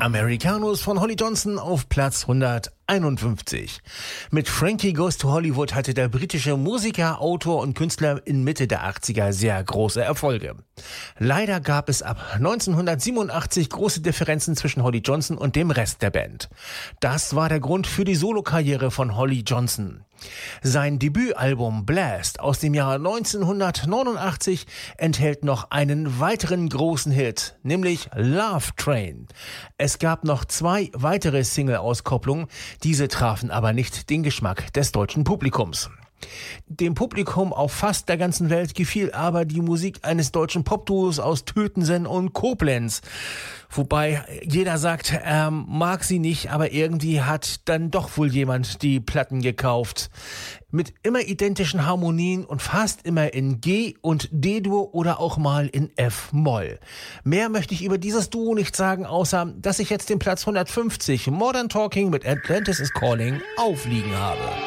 Americanos von Holly Johnson auf Platz 151. Mit Frankie Goes to Hollywood hatte der britische Musiker, Autor und Künstler in Mitte der 80er sehr große Erfolge. Leider gab es ab 1987 große Differenzen zwischen Holly Johnson und dem Rest der Band. Das war der Grund für die Solokarriere von Holly Johnson. Sein Debütalbum Blast aus dem Jahr 1989 enthält noch einen weiteren großen Hit, nämlich Love Train. Es gab noch 2 weitere Single-Auskopplungen, diese trafen aber nicht den Geschmack des deutschen Publikums. Dem Publikum auf fast der ganzen Welt gefiel aber die Musik eines deutschen Popduos aus Tötensen und Koblenz. Wobei jeder sagt, er mag sie nicht, aber irgendwie hat dann doch wohl jemand die Platten gekauft. Mit immer identischen Harmonien und fast immer in G- und D-Dur oder auch mal in F-Moll. Mehr möchte ich über dieses Duo nicht sagen, außer dass ich jetzt den Platz 150 Modern Talking mit Atlantis is Calling aufliegen habe.